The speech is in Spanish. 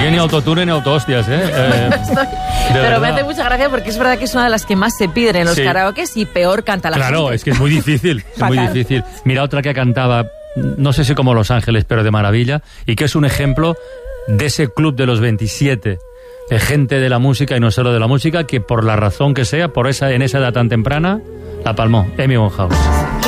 hay ni autotune ni autohostias, Pero me hace mucha gracia porque es verdad que es una de las que más se piden en los karaokes y peor canta la gente. Claro, es que es muy difícil, es muy difícil. Mira otra que cantaba, no sé si como Los Ángeles, pero de maravilla, y que es un ejemplo de ese club de los 27, de gente de la música y no solo de la música, que por la razón que sea, en esa edad tan temprana, la palmó, Amy Winehouse.